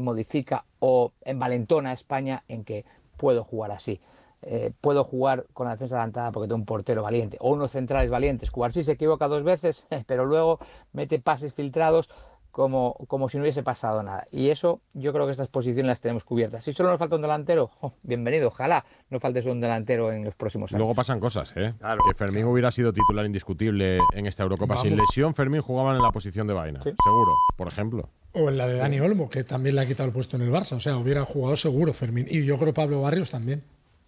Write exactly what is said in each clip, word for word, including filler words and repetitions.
modifica o envalentona a España en que puedo jugar así. Eh, puedo jugar con la defensa adelantada porque tengo un portero valiente o unos centrales valientes. Cubarsí se equivoca dos veces, pero luego mete pases filtrados como, como si no hubiese pasado nada. Y eso, yo creo que estas posiciones las tenemos cubiertas. Si solo nos falta un delantero, oh, bienvenido. Ojalá no falte un delantero en los próximos años. Luego pasan cosas, ¿eh? Claro. Que Fermín hubiera sido titular indiscutible en esta Eurocopa. Vamos. Sin lesión, Fermín jugaba en la posición de Baena. Sí. Seguro, por ejemplo. O en la de Dani Olmo, que también le ha quitado el puesto en el Barça. O sea, hubiera jugado seguro Fermín. Y yo creo Pablo Barrios también.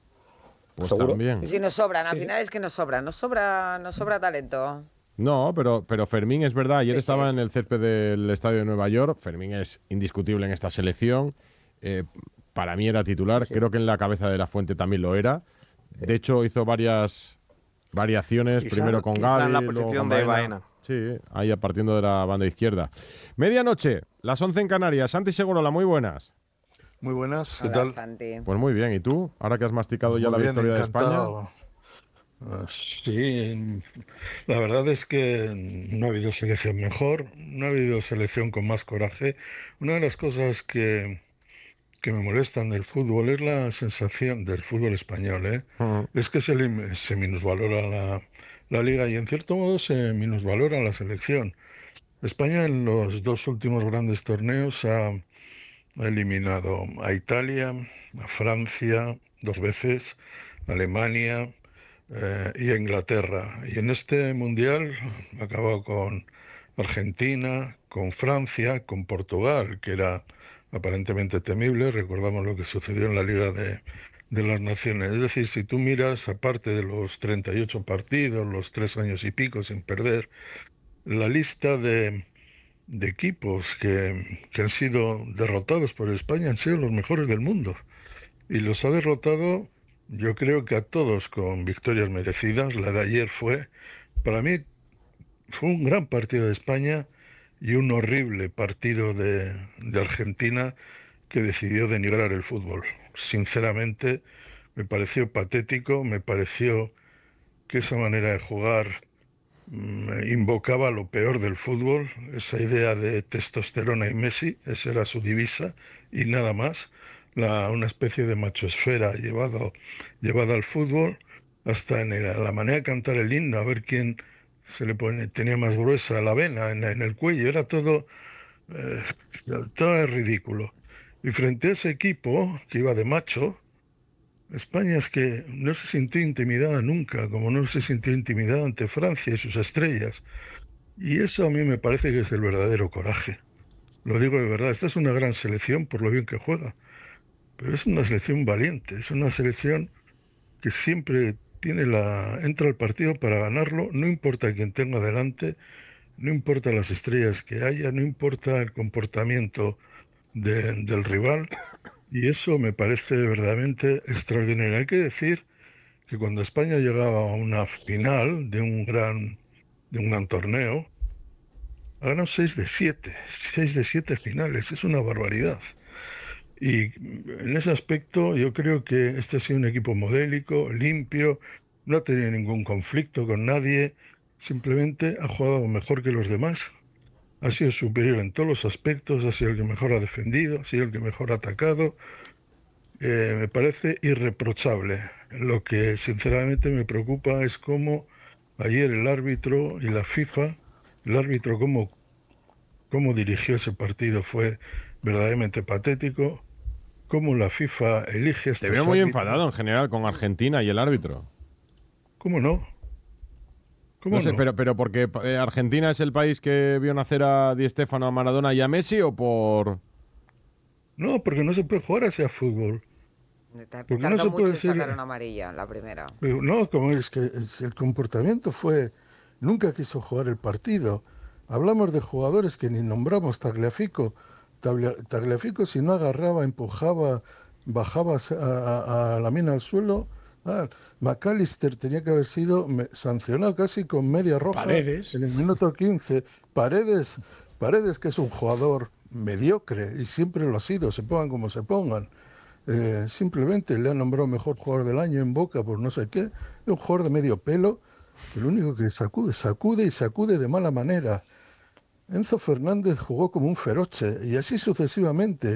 Pues ¿Seguro? también. Si nos sobran, al Sí. final es que nos sobra, nos sobra, nos sobra talento. No, pero, pero Fermín es verdad. Ayer Sí, estaba sí. en el césped del estadio de Nueva York. Fermín es indiscutible en esta selección. Eh, para mí era titular. Sí, sí. Creo que en la cabeza de la Fuente también lo era. De hecho, hizo varias variaciones. Quizá- primero con quizá Gavi, en la luego posición con de Baena. Baena. Sí, ahí partiendo de la banda izquierda. Medianoche, las once en Canarias. Santi Segurola, muy buenas. Muy buenas, ¿qué Hola, tal? Santi. Pues muy bien. ¿Y tú? Ahora que has masticado Pues ya la muy bien, victoria de España. encantado. Ah, sí, la verdad es que no ha habido selección mejor, no ha habido selección con más coraje. Una de las cosas que, que me molestan del fútbol es la sensación del fútbol español, ¿eh? Ujú. Es que se, lim- se minusvalora la, la liga y en cierto modo se minusvalora la selección. España en los dos últimos grandes torneos ha Ha eliminado a Italia, a Francia, dos veces, a Alemania eh, y a Inglaterra. Y en este mundial ha acabado con Argentina, con Francia, con Portugal, que era aparentemente temible. Recordamos lo que sucedió en la Liga de, de las Naciones. Es decir, si tú miras, aparte de los treinta y ocho partidos, los tres años y pico sin perder, la lista de de equipos que, que han sido derrotados por España han sido los mejores del mundo. Y los ha derrotado, yo creo que a todos con victorias merecidas. La de ayer fue, para mí, fue un gran partido de España y un horrible partido de, de Argentina que decidió denigrar el fútbol. Sinceramente, me pareció patético, me pareció que esa manera de jugar mm, invocaba lo peor del fútbol, esa idea de testosterona y Messi, esa era su divisa y nada más, la, una especie de machosfera llevado, llevada al fútbol, hasta en el- la manera de cantar el himno, a ver quién se le pone, tenía más gruesa la vena en, en el cuello, era todo, eh, todo era ridículo. Y frente a ese equipo que iba de macho, España es que no se sintió intimidada nunca, como no se sintió intimidada ante Francia y sus estrellas. Y eso a mí me parece que es el verdadero coraje. Lo digo de verdad, esta es una gran selección por lo bien que juega, pero es una selección valiente, es una selección que siempre tiene la, entra al partido para ganarlo, no importa quién tenga delante, no importa las estrellas que haya, no importa el comportamiento de- del rival. Y eso me parece verdaderamente extraordinario. Hay que decir que cuando España llegaba a una final de un gran, de un gran torneo, ha ganado seis de siete, seis de siete finales, es una barbaridad. Y en ese aspecto yo creo que este ha sido un equipo modélico, limpio, no ha tenido ningún conflicto con nadie, simplemente ha jugado mejor que los demás. Ha sido superior en todos los aspectos, ha sido el que mejor ha defendido, ha sido el que mejor ha atacado. Eh, me parece irreprochable. Lo que sinceramente me preocupa es cómo ayer el árbitro y la FIFA, el árbitro cómo, cómo dirigió ese partido fue verdaderamente patético, cómo la FIFA elige estos Te veo muy árbitros. enfadado en general con Argentina y el árbitro. ¿Cómo no? ¿Cómo No sé, no? pero, pero porque eh, Argentina es el país que vio nacer a Di Stéfano, a Maradona y a Messi, o por... No, porque no se puede jugar hacia fútbol. Tar- Porque no Tardó se mucho puede en decir- sacar una amarilla, la primera. Pero no, como es que es- el comportamiento fue, nunca quiso jugar el partido. Hablamos de jugadores que ni nombramos, Tagliafico. Taglia- Tagliafico si no agarraba, empujaba, bajaba a, a- a la mina al suelo. Ah, McAllister tenía que haber sido me- sancionado casi con media roja Paredes. en el minuto quince. Paredes, Paredes que es un jugador mediocre y siempre lo ha sido, se pongan como se pongan. Eh, simplemente le han nombrado mejor jugador del año en Boca por no sé qué. Es un jugador de medio pelo que lo único que sacude, sacude y sacude de mala manera. Enzo Fernández jugó como un feroche y así sucesivamente.